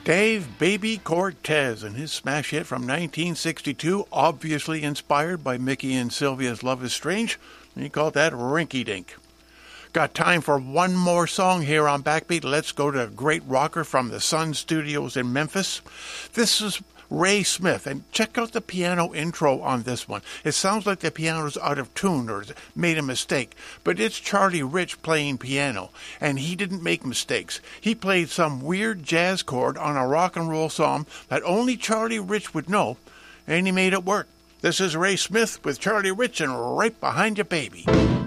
Dave Baby Cortez and his smash hit from 1962, obviously inspired by Mickey and Sylvia's Love is Strange. He called that Rinky Dink. Got time for one more song here on Backbeat. Let's go to a great rocker from the Sun Studios in Memphis. This is Ray Smith, and check out the piano intro on this one. It sounds like the piano's out of tune or made a mistake, but it's Charlie Rich playing piano, and he didn't make mistakes. He played some weird jazz chord on a rock and roll song that only Charlie Rich would know, and he made it work. This is Ray Smith with Charlie Rich and Right Behind You, Baby.